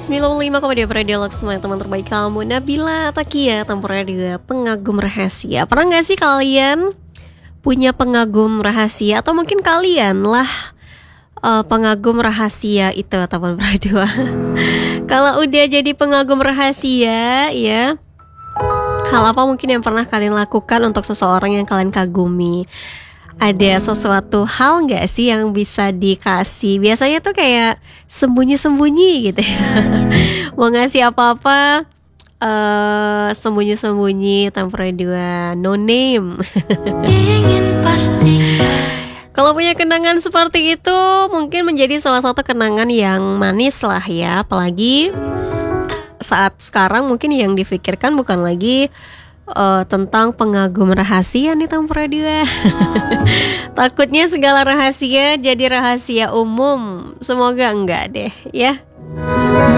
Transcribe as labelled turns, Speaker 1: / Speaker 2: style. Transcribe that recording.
Speaker 1: 95,2 Radio semua teman terbaik kamu, Nabila Takia, Tempur Radio Pengagum Rahasia. Pernah gak sih kalian punya pengagum rahasia? Atau mungkin kalian lah pengagum rahasia itu, teman radio. Kalau udah jadi pengagum rahasia ya, hal apa mungkin yang pernah kalian lakukan untuk seseorang yang kalian kagumi? Ada sesuatu hal gak sih yang bisa dikasih? Biasanya tuh kayak sembunyi-sembunyi gitu ya. Mau ngasih apa-apa sembunyi-sembunyi tanpa dua, no name.
Speaker 2: Ingin pastikan.
Speaker 1: Kalau punya kenangan seperti itu, mungkin menjadi salah satu kenangan yang manis lah ya. Apalagi saat sekarang mungkin yang difikirkan bukan lagi tentang pengagum rahasia nih Tempur Radio. Takutnya segala rahasia jadi rahasia umum. Semoga enggak deh ya.